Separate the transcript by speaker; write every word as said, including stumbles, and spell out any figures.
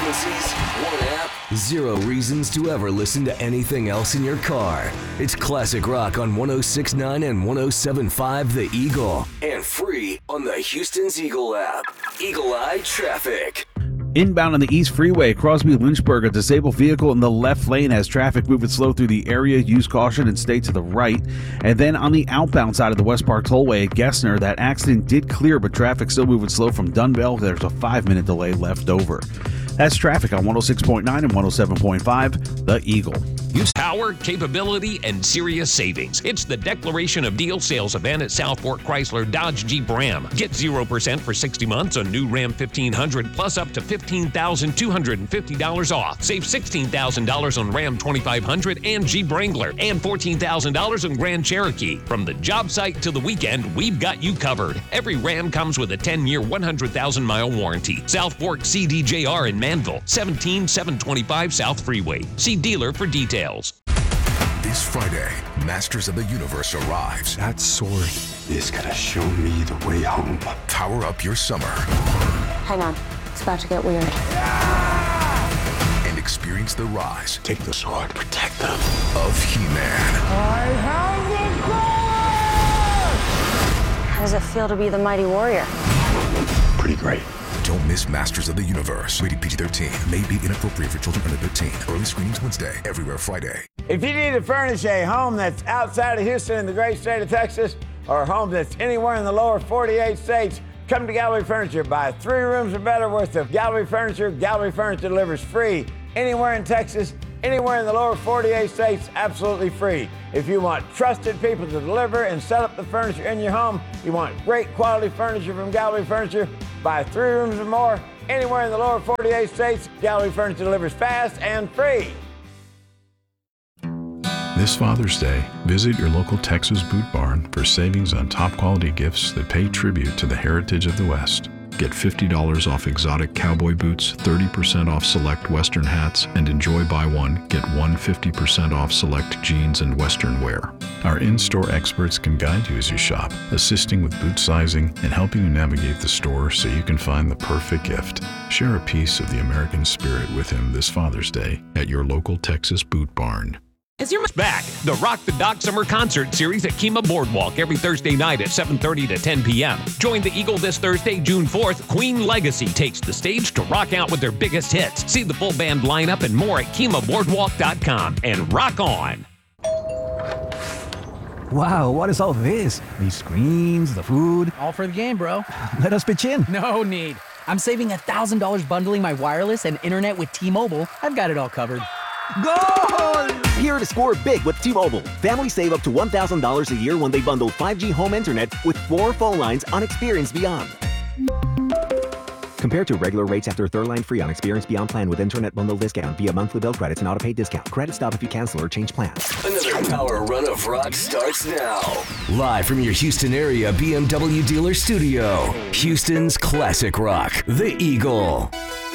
Speaker 1: frequencies, one app, zero reasons to ever listen to anything else in your car. It's classic rock on one oh six point nine and one oh seven point five The Eagle. And free on the Houston's Eagle app. Eagle Eye Traffic.
Speaker 2: Inbound on the East Freeway, Crosby-Lynchburg, a disabled vehicle in the left lane has traffic moving slow through the area. Use caution and stay to the right. And then on the outbound side of the West Park Tollway at Gessner, that accident did clear, but traffic still moving slow from Dunbell. There's a five-minute delay left over. That's traffic on one oh six point nine and one oh seven point five The Eagle.
Speaker 3: Use power, capability, and serious savings. It's the Declaration of Deal sales event at South Fork Chrysler Dodge Jeep Ram. Get zero percent for sixty months on new Ram fifteen hundred plus up to fifteen thousand two hundred fifty dollars off. Save sixteen thousand dollars on Ram twenty-five hundred and Jeep Wrangler and fourteen thousand dollars on Grand Cherokee. From the job site to the weekend, we've got you covered. Every Ram comes with a ten-year, one hundred thousand mile warranty. South Fork C D J R in Manville, seventeen seven twenty-five South Freeway. See dealer for details.
Speaker 4: This Friday, Masters of the Universe arrives.
Speaker 5: That sword is gonna show me the way home.
Speaker 4: Power up your summer.
Speaker 6: Hang on, it's about to get weird.
Speaker 4: And experience the rise.
Speaker 5: Take the sword, protect them.
Speaker 4: Of He-Man.
Speaker 6: I have the sword! How does it feel to be the mighty warrior?
Speaker 5: Pretty great.
Speaker 4: Don't miss Masters of the Universe. Rated P G thirteen. May be inappropriate for children under thirteen. Early screenings Wednesday. Everywhere Friday.
Speaker 7: If you need to furnish a home that's outside of Houston in the great state of Texas, or a home that's anywhere in the lower forty-eight states, come to Gallery Furniture. Buy three rooms or better worth of Gallery Furniture. Gallery Furniture delivers free anywhere in Texas, anywhere in the lower forty-eight states, absolutely free. If you want trusted people to deliver and set up the furniture in your home, you want great quality furniture from Gallery Furniture, buy three rooms or more, anywhere in the lower forty-eight states, Gallery Furniture delivers fast and free.
Speaker 8: This Father's Day, visit your local Texas Boot Barn for savings on top quality gifts that pay tribute to the heritage of the West. Get fifty dollars off exotic cowboy boots, thirty percent off select Western hats, and enjoy buy one, get one fifty percent off select jeans and Western wear. Our in-store experts can guide you as you shop, assisting with boot sizing and helping you navigate the store so you can find the perfect gift. Share a piece of the American spirit with him this Father's Day at your local Texas Boot Barn.
Speaker 3: Is your back? The Rock the Dock Summer Concert Series at Kemah Boardwalk every Thursday night at seven thirty to ten p.m. Join the Eagle this Thursday, June fourth. Queen Legacy takes the stage to rock out with their biggest hits. See the full band lineup and more at kemah boardwalk dot com and rock on.
Speaker 9: Wow, what is all this? These screens, the food.
Speaker 10: All for the game, bro.
Speaker 9: Let us pitch in.
Speaker 10: No need. I'm saving one thousand dollars bundling my wireless and internet with T-Mobile. I've got it all covered.
Speaker 9: Goal!
Speaker 11: Here to score big with T-Mobile. Families save up to one thousand dollars a year when they bundle five G home internet with four phone lines on Experience Beyond. Compared to regular rates after third line free on Experience Beyond plan with internet bundle discount via monthly bill credits and auto-pay discount. Credit stop if you cancel or change plans.
Speaker 1: Another power run of rock starts now. Live from your Houston area B M W dealer studio. Houston's classic rock, The Eagle.